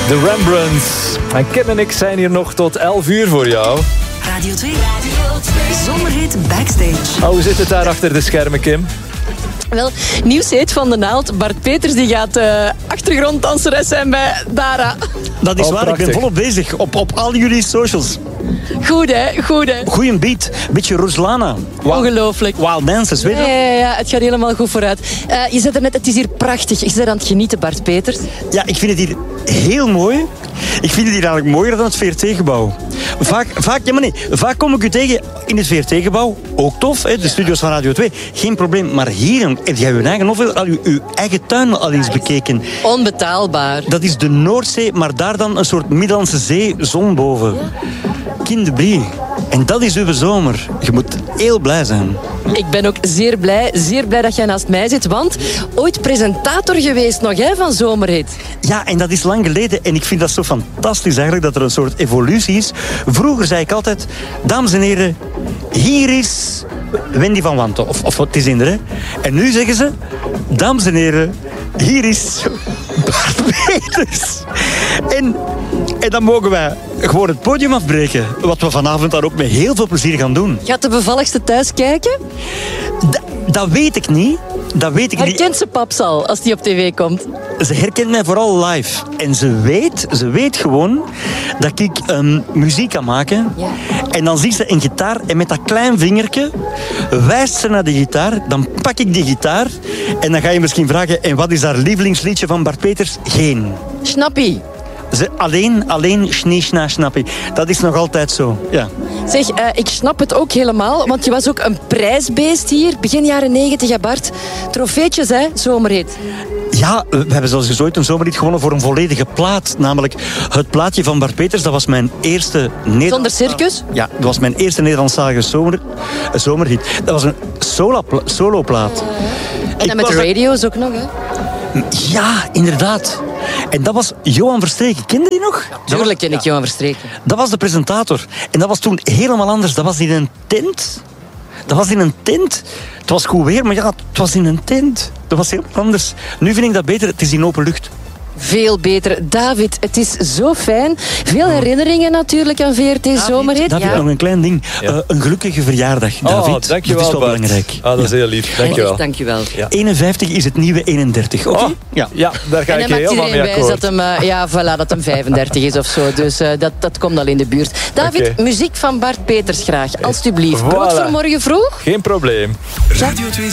De Rembrandts. En Kim en ik zijn hier nog tot 11 uur voor jou. Radio 2. Zomerhit Backstage. Hoe zit het daar achter de schermen, Kim? Wel, nieuwsheet van de naald. Bart Peters die gaat achtergronddanseres zijn bij Dara. Dat is waar, prachtig. ik ben volop bezig op al jullie socials. Goed, hè? Goed, hè? Goeie beat, beetje Ruslana. Ongelooflijk. Wild Dances, weet je dat? Ja, het gaat helemaal goed vooruit. Je zet er net, het is hier prachtig. Je bent aan het genieten, Bart Peters. Ja, ik vind het hier heel mooi. Ik vind het hier eigenlijk mooier dan het VRT-gebouw. Vaak kom ik u tegen in het VRT-gebouw. Ook tof, hè, de studio's van Radio 2. Geen probleem. Maar hier heb jij uw eigen offer, al uw eigen tuin al eens bekeken. Onbetaalbaar. Dat is de Noordzee, maar daar dan een soort Middellandse Zee, zon boven. Kindebrie. En dat is uw zomer. Je moet heel blij zijn. Ik ben ook zeer blij dat jij naast mij zit. Want ooit presentator geweest nog, hè, van Zomerhit. Ja, en dat is lang geleden. En ik vind dat zo fantastisch eigenlijk, dat er een soort evolutie is. Vroeger zei ik altijd, dames en heren, hier is Wendy van Wanten. Of wat is in er, hè. En nu zeggen ze, dames en heren, hier is Bart Peters. En dan mogen wij gewoon het podium afbreken. Wat we vanavond dan ook met heel veel plezier gaan doen. Gaat de bevalligste thuis kijken? Dat weet ik niet. Dat weet ik niet. Herkent ze paps al als die op tv komt? Ze herkent mij vooral live. En ze weet gewoon dat ik muziek kan maken. Ja. En dan ziet ze een gitaar en met dat klein vingertje wijst ze naar de gitaar. Dan pak ik die gitaar en dan ga je misschien vragen, en wat is haar lievelingsliedje van Bart Peters? Geen. Schnappie. Ze alleen schnee, schna, schnappie. Dat is nog altijd zo, ja. Zeg, ik snap het ook helemaal, want je was ook een prijsbeest hier. Begin jaren 90, hè Bart. Trofeetjes, hè, Zomerhit. Ja, we hebben zelfs eens ooit een zomerhit gewonnen voor een volledige plaat. Namelijk het plaatje van Bart Peters. Dat was mijn eerste Zonder circus? Ja, dat was mijn eerste Nederlandstalige zomerhit. Dat was een soloplaat. En dan met de radio's ook nog, hè? Ja, inderdaad. En dat was Johan Verstreken. Ken je die nog? Tuurlijk ken ik Johan Verstreken. Dat was de presentator. En dat was toen helemaal anders. Dat was in een tent. Het was goed weer, maar ja, het was in een tent. Dat was heel anders. Nu vind ik dat beter. Het is in open lucht. Veel beter. David, het is zo fijn. Veel herinneringen natuurlijk aan VRT Zomerhit. David, nog een klein ding. Ja. Een gelukkige verjaardag, David. Dankjewel, dat is wel Bart. belangrijk. Dat is heel lief. Dankjewel. Echt, dankjewel. Ja. 51 is het nieuwe 31. Oké? Oh, Ja. ja, daar ga En ik dan maakt helemaal mee iedereen wijs akkoord. dat hem, dat hem 35 is of zo. Dus dat komt al in de buurt. David, Oké. muziek van Bart Peters graag. Alsjeblieft. Brood Voilà. voor morgen vroeg? Geen probleem. Radio 2